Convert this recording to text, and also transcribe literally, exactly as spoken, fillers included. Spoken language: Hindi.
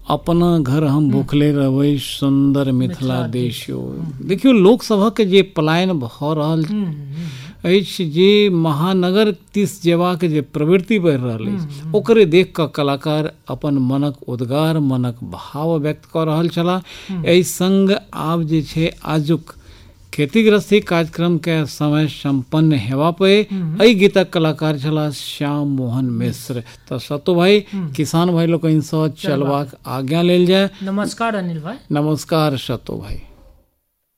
अपना घर हम भूखले रहबै सुंदर मिथिला देशो। देखियो लोकसभा के जे पलायन भऽ रहल अछि, जे महानगर दिस जेबाक जे प्रवृत्ति बढ़ि रहल अछि, ओकरे देख कऽ कलाकार अपन मनक उद्गार, मनक भाव व्यक्त कऽ रहल छलाह। एहि संग आब जे छै आजुक खेती गृहस्थी कार्यक्रम के समय संपन्न हेबा पे एहि गीतक कलाकार छलाह श्याम मोहन मिश्र। तऽ सत्तू भाई किसान भाई लोकनि सँ चलबाक आज्ञा लेल जाय। नमस्कार अनिल भाई। नमस्कार सत्तू भाई।